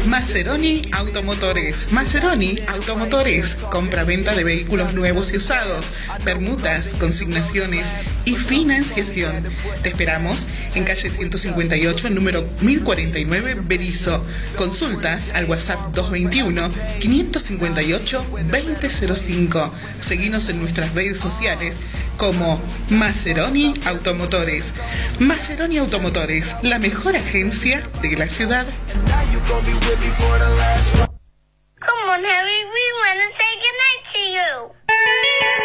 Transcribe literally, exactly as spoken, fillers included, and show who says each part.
Speaker 1: Maseroni Automotores. Maseroni Automotores. Compra-venta de vehículos nuevos y usados, permutas, consignaciones y financiación. Te esperamos en calle ciento cincuenta y ocho, número mil cuarenta y nueve, Berisso. Consultas al WhatsApp dos veintiuno, quinientos cincuenta y ocho, veinte cero cinco. Seguinos en nuestras redes sociales como Maseroni Automotores. Maseroni Automotores, la mejor agencia de la ciudad.
Speaker 2: Come on, Harry, we want to say goodnight to you.